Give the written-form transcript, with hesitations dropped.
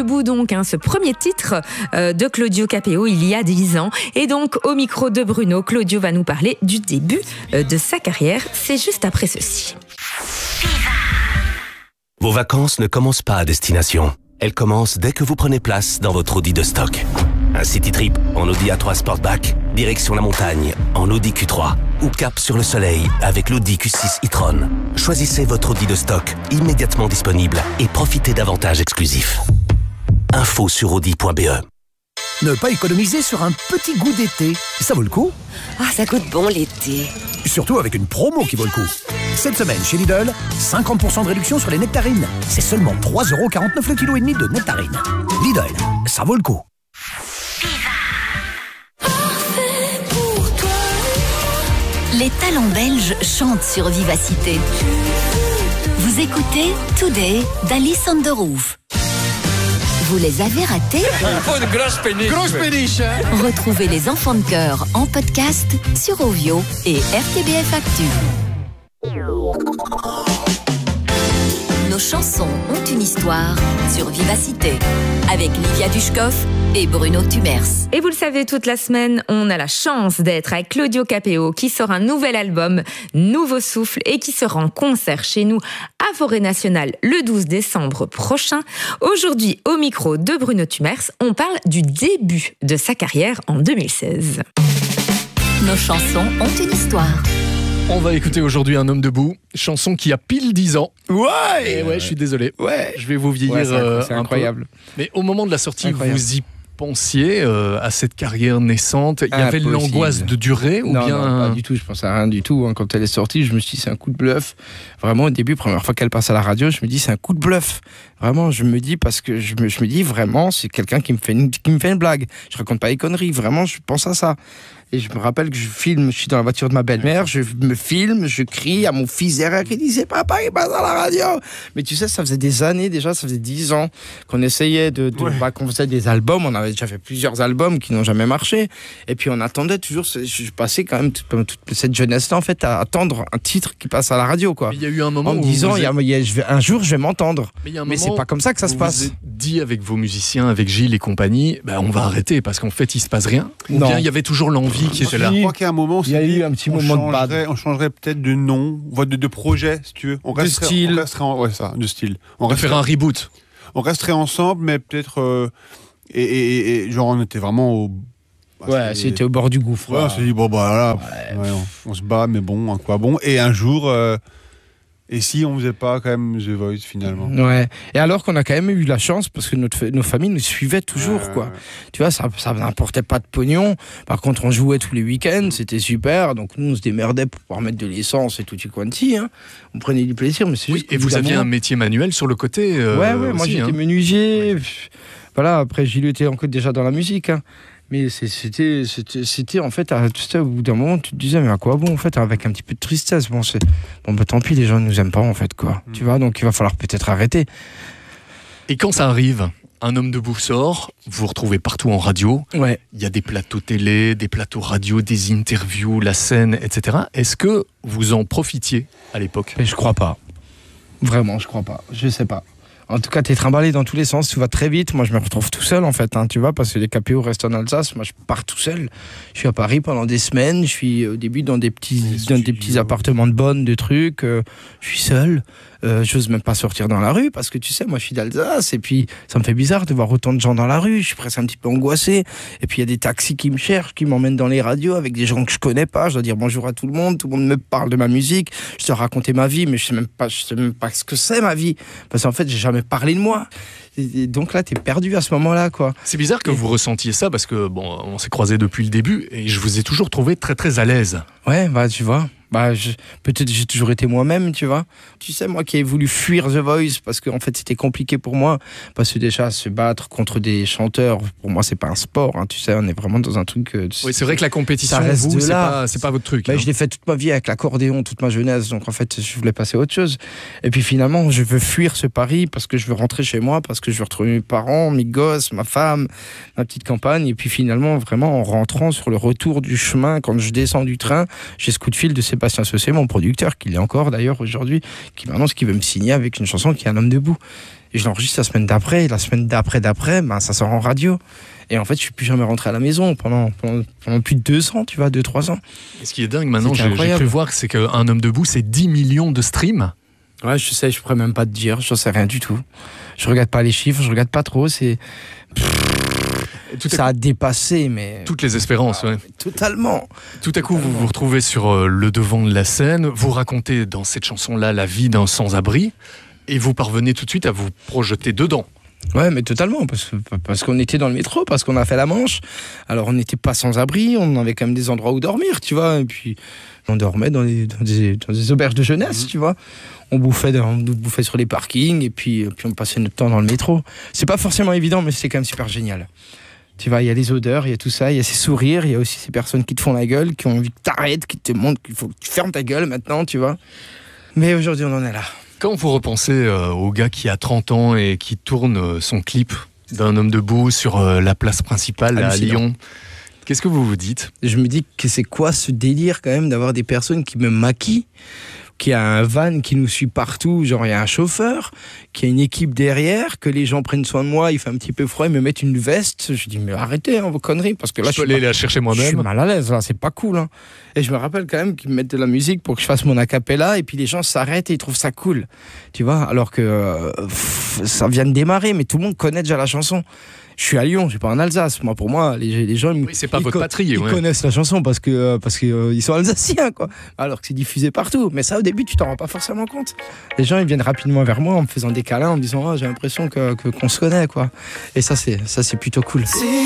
debout donc, ce premier titre de Claudio Capéo il y a 10 ans. Et donc au micro de Bruno, Claudio va nous parler du début de sa carrière. C'est juste après ceci. Vos vacances ne commencent pas à destination. Elles commencent dès que vous prenez place dans votre Audi de stock. Un city trip en Audi A3 Sportback, direction la montagne en Audi Q3 ou cap sur le soleil avec l'Audi Q6 e-tron. Choisissez votre Audi de stock immédiatement disponible et profitez d'avantages exclusifs. Info sur audi.be. Ne pas économiser sur un petit goût d'été, ça vaut le coup. Ah, ça goûte bon l'été. Surtout avec une promo qui vaut le coup. Cette semaine chez Lidl, 50% de réduction sur les nectarines. C'est seulement 3,49€ le kilo et demi de nectarines. Lidl, ça vaut le coup. Les talents belges chantent sur Vivacité. Vous écoutez Today d'Alice on the Roof. Vous les avez ratés? Oh, une grosse péniche. Grosse péniche, hein? Retrouvez les enfants de chœur en podcast sur Ovio et RTBF Actu. Nos chansons ont une histoire sur Vivacité avec Livia Dushkov et Bruno Tumers. Et vous le savez, toute la semaine, on a la chance d'être avec Claudio Capéo qui sort un nouvel album, Nouveau Souffle, et qui sera en concert chez nous à Forêt Nationale le 12 décembre prochain. Aujourd'hui, au micro de Bruno Tumers, on parle du début de sa carrière en 2016. Nos chansons ont une histoire. On va écouter aujourd'hui Un homme debout, chanson qui a pile 10 ans. Ouais. Et ouais, je suis désolé. Ouais. Je vais vous vieillir c'est un incroyable. peu. Mais au moment de la sortie, vous y pensiez à cette carrière naissante? Il y avait l'angoisse de durer ou non, bien... Non, pas du tout, je pensais à rien du tout. Quand elle est sortie, je me suis dit c'est un coup de bluff. Vraiment, au début, première fois qu'elle passe à la radio, je me dis c'est un coup de bluff. Vraiment, je me dis, parce que je me dis vraiment, c'est quelqu'un qui me fait une blague. Je raconte pas les conneries, vraiment, je pense à ça. Et je me rappelle que je suis dans la voiture de ma belle-mère, je me filme, je crie à mon fils derrière qui dit c'est papa qui passe à la radio. Mais tu sais, ça faisait des années déjà, ça faisait 10 ans qu'on essayait qu'on faisait des albums. On avait déjà fait plusieurs albums qui n'ont jamais marché. Et puis on attendait toujours, je passais quand même toute cette jeunesse-là en fait à attendre un titre qui passe à la radio, quoi. Mais il y a eu un moment en me disant, un jour je vais m'entendre. Mais c'est pas comme ça que ça se passe. Vous avez dit avec vos musiciens, avec Gilles et compagnie, on va arrêter parce qu'en fait il se passe rien. Ou bien il y avait toujours l'envie qui était là. Je crois qu'il y a un moment, il y a eu un petit moment de bad. On changerait peut-être de nom, de projet, si tu veux. De style. De style. On va faire un reboot. On resterait ensemble, mais peut-être genre on était vraiment au. C'était au bord du gouffre. Ouais, on s'est dit on se bat, mais bon, quoi bon. Et un jour. Et si on faisait pas quand même The Voice finalement? Ouais. Et alors qu'on a quand même eu la chance parce que nos familles nous suivaient toujours, quoi. Tu vois, ça n'apportait pas de pognon. Par contre, on jouait tous les week-ends, c'était super. Donc nous, on se démerdait pour pouvoir mettre de l'essence et tout quanti. Hein. On prenait du plaisir, mais c'est juste. Et vous aviez un métier manuel sur le côté. Ouais. Moi, j'étais menuisier. Ouais. Voilà. Après, Gilles était encore déjà dans la musique. Hein. Mais c'était en fait, tu sais, au bout d'un moment, tu te disais, mais à quoi bon, en fait, avec un petit peu de tristesse. Tant pis, les gens ne nous aiment pas, en fait, quoi. Tu vois, donc il va falloir peut-être arrêter. Et quand ça arrive, Un homme debout sort, vous vous retrouvez partout en radio. Ouais. Il y a des plateaux télé, des plateaux radio, des interviews, la scène, etc. Est-ce que vous en profitiez à l'époque? Mais je crois pas. Vraiment, je crois pas. Je sais pas. En tout cas, t'es trimballé dans tous les sens, tu vas très vite. Moi, je me retrouve tout seul, en fait, tu vois, parce que les KPO restent en Alsace. Moi, je pars tout seul. Je suis à Paris pendant des semaines. Je suis au début dans des petits appartements de bonnes, de trucs. Je suis seul. J'ose même pas sortir dans la rue parce que tu sais, moi, je suis d'Alsace et puis ça me fait bizarre de voir autant de gens dans la rue. Je suis presque un petit peu angoissé. Et puis il y a des taxis qui me cherchent, qui m'emmènent dans les radios avec des gens que je connais pas. Je dois dire bonjour à tout le monde. Tout le monde me parle de ma musique. Je dois raconter ma vie, mais je sais même pas ce que c'est ma vie parce qu'en fait, j'ai jamais parlé de moi. Et donc là, t'es perdu à ce moment-là, quoi. C'est bizarre que vous ressentiez ça parce que bon, on s'est croisés depuis le début et je vous ai toujours trouvé très très à l'aise. Ouais, tu vois. Peut-être j'ai toujours été moi-même, tu vois. Tu sais, moi qui ai voulu fuir The Voice parce qu'en fait c'était compliqué pour moi. Parce que déjà, se battre contre des chanteurs, pour moi c'est pas un sport, tu sais, on est vraiment dans un truc... oui, c'est vrai que la compétition, vous, c'est pas votre truc. Je l'ai fait toute ma vie avec l'accordéon, toute ma jeunesse, donc en fait je voulais passer à autre chose. Et puis finalement, je veux fuir ce Paris parce que je veux rentrer chez moi, parce que je veux retrouver mes parents, mes gosses, ma femme, ma petite campagne. Et puis finalement, vraiment en rentrant sur le retour du chemin, quand je descends du train, j'ai ce coup de fil de Sébastien Saucé, mon producteur, qui l'est encore d'ailleurs aujourd'hui, qui m'annonce qu'il veut me signer avec une chanson qui est Un homme debout. Et je l'enregistre la semaine d'après. Et la semaine d'après, ben, ça sort en radio. Et en fait, je suis plus jamais rentré à la maison pendant plus de 2 ans, tu vois, 2-3 ans. Et ce qui est dingue maintenant, C'était j'ai incroyable. cru voir, c'est qu'un homme debout, c'est 10 millions de streams. Ouais, je sais, je pourrais même pas te dire, j'en sais rien du tout. Je regarde pas les chiffres, je regarde pas trop, ça a dépassé, mais... Toutes les espérances, ouais. Totalement. Tout à coup, vous vous retrouvez sur le devant de la scène, vous racontez dans cette chanson-là la vie d'un sans-abri, et vous parvenez tout de suite à vous projeter dedans. Ouais, mais totalement, parce qu'on était dans le métro, parce qu'on a fait la Manche. Alors, on n'était pas sans abri, on avait quand même des endroits où dormir, tu vois. Et puis, on dormait dans des auberges de jeunesse, tu vois. On bouffait sur les parkings, et puis on passait notre temps dans le métro. C'est pas forcément évident, mais c'est quand même super génial. Tu vois, il y a les odeurs, il y a tout ça, il y a ces sourires, il y a aussi ces personnes qui te font la gueule, qui ont envie que t'arrêtes, qui te montrent qu'il faut que tu fermes ta gueule maintenant, tu vois. Mais aujourd'hui, on en est là. Quand vous repensez au gars qui a 30 ans et qui tourne son clip d'un homme debout sur la place principale à Lyon, qu'est-ce que vous vous dites ? Je me dis que c'est quoi ce délire quand même d'avoir des personnes qui me maquillent, qui a un van qui nous suit partout, genre il y a un chauffeur, qui a une équipe derrière, que les gens prennent soin de moi, il fait un petit peu froid, ils me mettent une veste. Je dis mais arrêtez vos conneries, parce que là je peux aller la chercher moi-même. Je suis mal à l'aise là, c'est pas cool. Hein. Et je me rappelle quand même qu'ils me mettent de la musique pour que je fasse mon a cappella, et puis les gens s'arrêtent et ils trouvent ça cool, tu vois, alors que ça vient de démarrer, mais tout le monde connaît déjà la chanson. Je suis à Lyon, je suis pas en Alsace. Moi, pour moi, les gens, oui, c'est pas votre patrie. Ils connaissent la chanson parce que ils sont alsaciens, quoi. Alors que c'est diffusé partout. Mais ça, au début, tu t'en rends pas forcément compte. Les gens, ils viennent rapidement vers moi en me faisant des câlins, en me disant, j'ai l'impression qu'on se connaît, quoi. Et ça, c'est plutôt cool.